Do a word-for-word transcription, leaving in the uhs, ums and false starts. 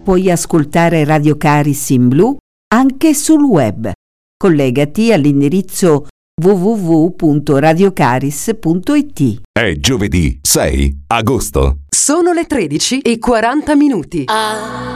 puoi ascoltare Radio Caris in blu anche sul web. Collegati all'indirizzo w w w punto radiocaris punto i t. È giovedì sei agosto. Sono le tredici e quaranta minuti.